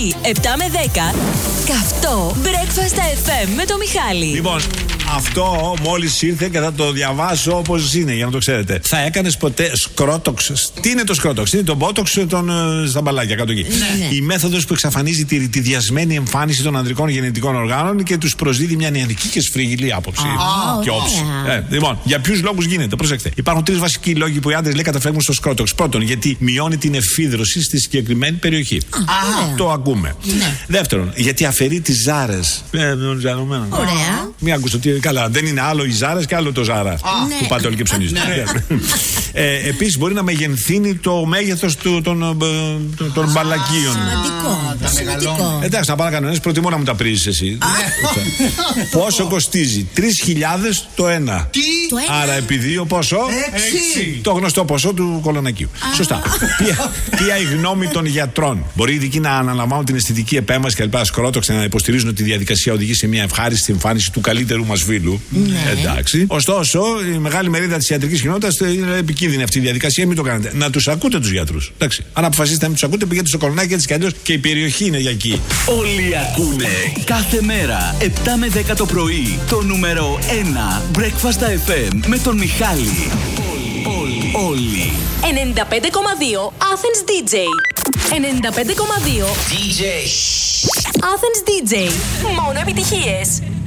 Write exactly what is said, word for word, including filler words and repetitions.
πρωί, επτά με δέκα, καυτό Breakfast εφ εμ με το Μιχάλη. Λοιπόν, αυτό μόλις ήρθε και θα το διαβάσω όπως είναι, για να το ξέρετε. Θα έκανες ποτέ σκρότοξ? Τι είναι το σκρότοξ? Είναι το μπότοξ των, στα μπαλάκια κάτω εκεί. Ναι. Η μέθοδος που εξαφανίζει τη ρητιδιασμένη εμφάνιση των ανδρικών γεννητικών οργάνων και τους προσδίδει μια νεανική και σφρίγγυλη άποψη. Oh, και όψη. yeah. Ε, λοιπόν, για ποιους λόγους γίνεται? Προσέξτε. Υπάρχουν τρεις βασικοί λόγοι που οι άντρες λέει καταφεύγουν στο σκρότοξ. Πρώτον, γιατί μειώνει την εφίδρωση στη συγκεκριμένη περιοχή. Ah, το ακούμε. Ναι. Δεύτερον, γιατί αφαιρεί τις ζάρες. Ε, Ωραία. Μία ακουστοτή. Καλά, δεν είναι άλλο οι ζάρες και άλλο το ζάρα. Ah, που πάτε όλοι και ψωνίζετε. ε, Επίσης, μπορεί να μεγενθύνει το μέγεθος των, των, των μπαλακίων. Σημαντικό. Εντάξει, να πάω να κάνω ένα. Προτιμώ να μου τα πρίζεις εσύ. Πόσο κοστίζει? Τρεις χιλιάδες το ένα. Τι? Άρα επί δύο πόσο? Έξι. Το γνωστό ποσό του κολονακίου. Σωστά. Ποια η γνώμη των γιατρών? Μπορεί οι ειδικοί να αναλαμβάνουν την αισθητική επέμβαση και λοιπά σκρότοξ, να υποστηρίζουν ότι η διαδικασία οδηγεί σε μια ευχάριστη εμφάνιση του καλύτερου μας φίλου. Ναι. Εντάξει. Ωστόσο, η μεγάλη μερίδα της ιατρικής κοινότητας είναι επικίνδυνη αυτή η διαδικασία, μην το κάνετε. Να τους ακούτε τους γιατρούς. Εντάξει. Αν αποφασίσετε να μην τους ακούτε, πηγαίνετε στο κολονάκι έτσι κι αλλιώς και η περιοχή είναι για εκεί. Όλοι ακούνε κάθε μέρα επτά με δέκα το πρωί το νούμερο ένα Breakfast εφ εμ με τον Μιχάλη. Όλοι. Όλοι. ενενήντα πέντε κόμμα δύο Athens ντι τζέι. ενενήντα πέντε κόμμα δύο ντι τζέι. Athens ντι τζέι. Μόνο επιτυχίες.